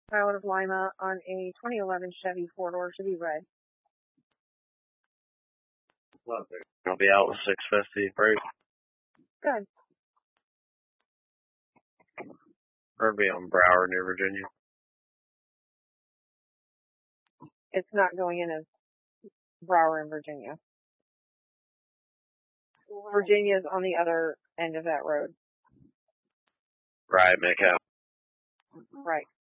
out of Lima on a 2011 Chevy 4-door, should be red. I'll be out with 650 break. Good. Or be on Broward, near Virginia. It's not going in as Broward in Virginia. Virginia's on the other end of that road. Right, Metcalf. Right.